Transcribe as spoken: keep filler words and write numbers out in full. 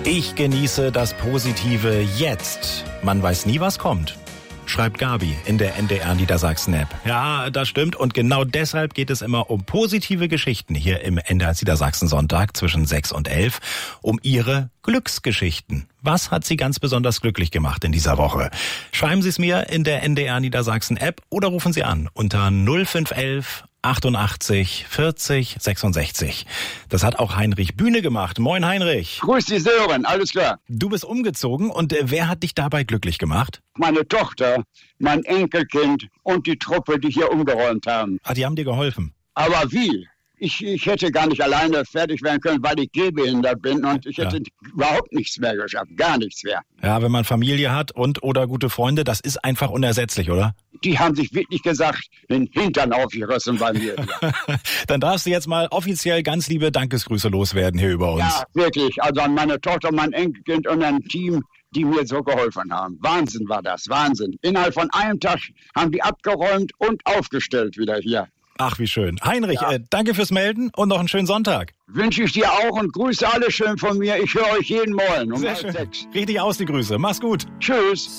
Ich genieße das Positive jetzt. Man weiß nie, was kommt. Schreibt Gabi in der N D R Niedersachsen-App. Ja, das stimmt. Und genau deshalb geht es immer um positive Geschichten hier im N D R Niedersachsen-Sonntag zwischen sechs und elf. Um ihre Glücksgeschichten. Was hat Sie ganz besonders glücklich gemacht in dieser Woche? Schreiben Sie es mir in der N D R Niedersachsen-App oder rufen Sie an unter null fünf elf achtundachtzig vierzig sechsundsechzig. Das hat auch Heinrich Bühne gemacht. Moin Heinrich. Grüß die Sören, alles klar. Du bist umgezogen und äh, wer hat dich dabei glücklich gemacht? Meine Tochter, mein Enkelkind und die Truppe, die hier umgeräumt haben. Ah, die haben dir geholfen. Aber wie? Ich, ich hätte gar nicht alleine fertig werden können, weil ich gehbehindert bin und ich hätte ja. überhaupt nichts mehr geschafft, gar nichts mehr. Ja, wenn man Familie hat und oder gute Freunde, das ist einfach unersetzlich, oder? Die haben sich wirklich gesagt, den Hintern aufgerissen bei mir. Dann darfst du jetzt mal offiziell ganz liebe Dankesgrüße loswerden hier über uns. Ja, wirklich. Also an meine Tochter, mein Enkelkind und ein Team, die mir so geholfen haben. Wahnsinn war das, Wahnsinn. Innerhalb von einem Tag haben die abgeräumt und aufgestellt wieder hier. Ach, wie schön. Heinrich, ja. äh, danke fürs Melden und noch einen schönen Sonntag. Wünsche ich dir auch und grüße alle schön von mir. Ich höre euch jeden Morgen um halb sechs. Richtig aus, die Grüße. Mach's gut. Tschüss.